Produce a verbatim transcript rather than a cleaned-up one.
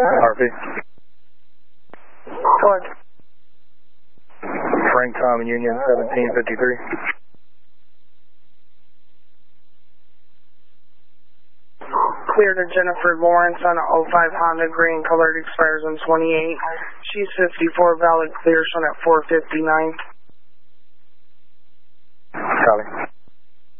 R P. Go ahead. Frank Tom and Union seventeen fifty-three. Clear to Jennifer Lawrence on oh five Honda green colored, expires on twenty-eight. She's fifty-four, valid clear, shown at four fifty-nine. Copy.